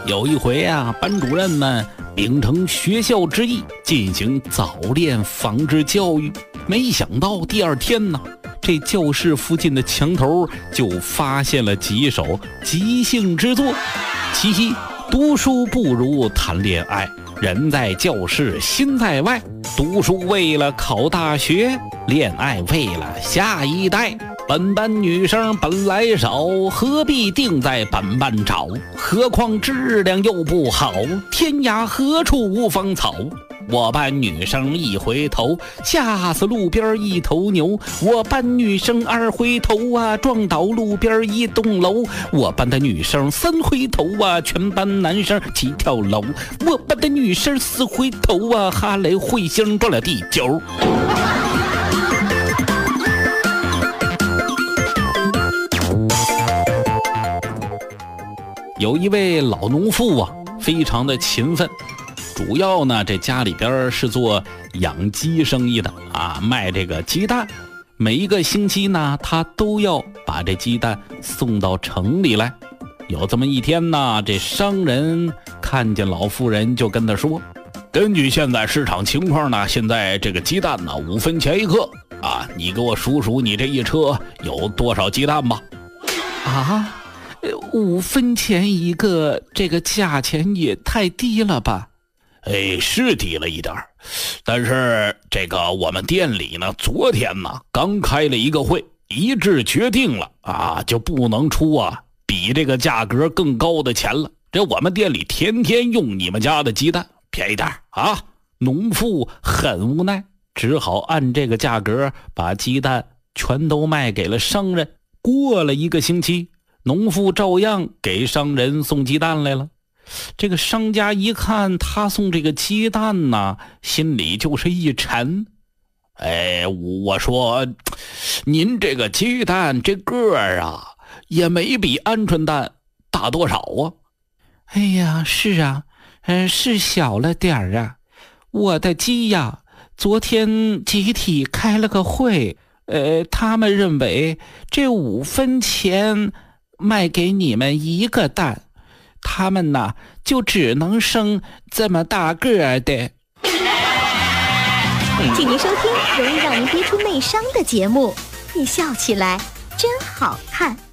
有一回啊，班主任们秉承学校之意，进行早恋防治教育。没想到第二天呢，这教室附近的墙头就发现了几首即兴之作。其一，读书不如谈恋爱，人在教室心在外，读书为了考大学，恋爱为了下一代。本班女生本来少，何必定在本班找？何况质量又不好，天涯何处无芳草？我班女生一回头，吓死路边一头牛。我班女生二回头啊，撞倒路边一栋楼。我班的女生三回头啊，全班男生齐跳楼。我班的女生四回头啊，哈雷彗星撞了地球。有一位老农妇啊，非常的勤奋，主要呢这家里边是做养鸡生意的啊，卖这个鸡蛋。每一个星期呢，他都要把这鸡蛋送到城里来。有这么一天呢，这商人看见老妇人，就跟他说：根据现在市场情况呢，现在这个鸡蛋呢5分钱一个啊，你给我数数你这一车有多少鸡蛋吧。啊，5分钱一个，这个价钱也太低了吧？是低了一点，但是这个我们店里呢，昨天呢刚开了一个会，一致决定了啊，就不能出啊比这个价格更高的钱了。这我们店里天天用你们家的鸡蛋，便宜点啊！农妇很无奈，只好按这个价格把鸡蛋全都卖给了商人。过了1个星期，农妇照样给商人送鸡蛋来了。这个商家一看他送这个鸡蛋呢，心里就是一沉。我说您这个鸡蛋这个啊，也没比鹌鹑蛋大多少啊。哎呀，是啊，是小了点儿啊。我的鸡呀，昨天集体开了个会，他们认为这5分钱卖给你们1个蛋，他们呢就只能生这么大个的。 请您收听容易让您憋出内伤的节目，你笑起来真好看。